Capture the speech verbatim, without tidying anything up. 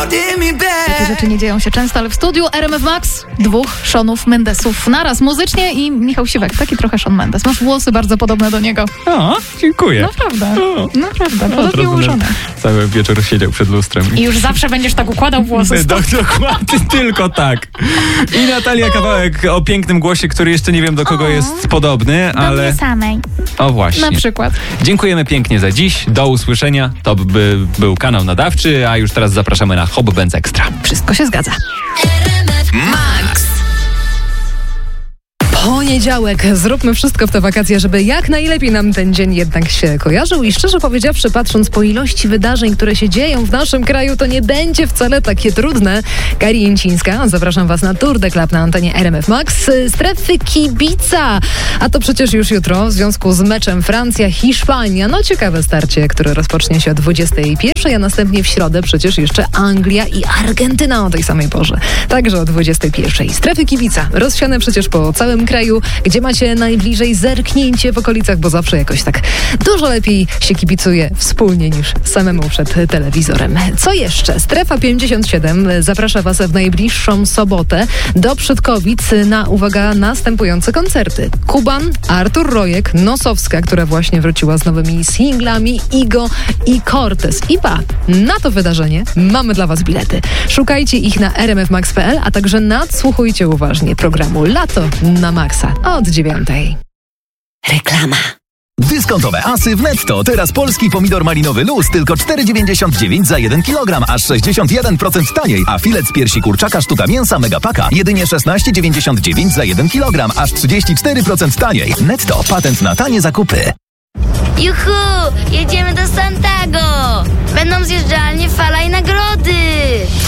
Takie rzeczy nie dzieją się często, ale w studiu R M F Max dwóch Shawnów Mendesów naraz muzycznie i Michał Siwek, taki trochę Shawn Mendes. Masz włosy bardzo podobne do niego. O, dziękuję. Naprawdę, o. naprawdę, podobnie no, ułożone. Cały wieczór siedział przed lustrem. I już zawsze będziesz tak układał włosy. Do, dokładnie, tylko tak. I Natalia Kawałek o pięknym głosie, który jeszcze nie wiem do kogo o. jest podobny, do ale... mnie samej. O właśnie. Na przykład. Dziękujemy pięknie za dziś. Do usłyszenia. To by był kanał nadawczy, a już teraz zapraszamy na Hop Benz Extra. Wszystko się zgadza. Max. Poniedziałek. Zróbmy wszystko w te wakacje, żeby jak najlepiej nam ten dzień jednak się kojarzył i szczerze powiedziawszy, patrząc po ilości wydarzeń, które się dzieją w naszym kraju, to nie będzie wcale takie trudne. Kari Jęcińska, zapraszam Was na Tour de Club na antenie R M F Max. Strefy kibica, a to przecież już jutro w związku z meczem Francja-Hiszpania. No ciekawe starcie, które rozpocznie się o dwudziestej pierwszej, a następnie w środę przecież jeszcze Anglia i Argentyna o tej samej porze. Także o dwudziestej pierwszej. Strefy kibica, rozsiane przecież po całym kraju, gdzie macie najbliżej, zerknięcie w okolicach, bo zawsze jakoś tak dużo lepiej się kibicuje wspólnie niż samemu przed telewizorem. Co jeszcze? Strefa pięćdziesiąt siedem zaprasza Was w najbliższą sobotę do Przydkowic na, uwaga, następujące koncerty. Kuban, Artur Rojek, Nosowska, która właśnie wróciła z nowymi singlami, Igo i Cortez. I ba, na to wydarzenie mamy dla Was bilety. Szukajcie ich na r m f max kropka p l, a także nadsłuchujcie uważnie programu Lato na Maxa od dziewiątej. Reklama. Dyskontowe asy w Netto. Teraz polski pomidor malinowy luz tylko cztery dziewięćdziesiąt dziewięć za jeden kilogram, aż sześćdziesiąt jeden procent taniej. A filet z piersi kurczaka sztuka mięsa Megapaka jedynie szesnaście dziewięćdziesiąt dziewięć za jeden kilogram, aż trzydzieści cztery procent taniej. Netto. Patent na tanie zakupy. Juhu! Jedziemy do Santago! Będą zjeżdżalnie, fala i nagrody!